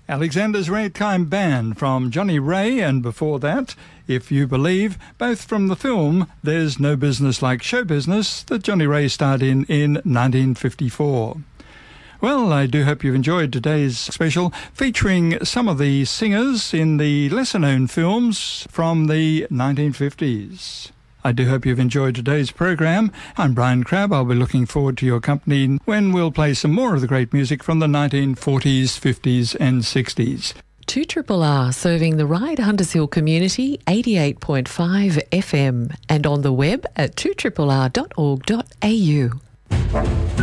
Alexander's Ragtime Band from Johnny Ray, and before that, If You Believe, both from the film There's No Business Like Show Business that Johnny Ray starred in 1954. Well, I do hope you've enjoyed today's special featuring some of the singers in the lesser-known films from the 1950s. I do hope you've enjoyed today's program. I'm Brian Crabb. I'll be looking forward to your company when we'll play some more of the great music from the 1940s, 50s and 60s. 2RRR serving the Ryde Hunters Hill community, 88.5 FM and on the web at 2RRR.org.au.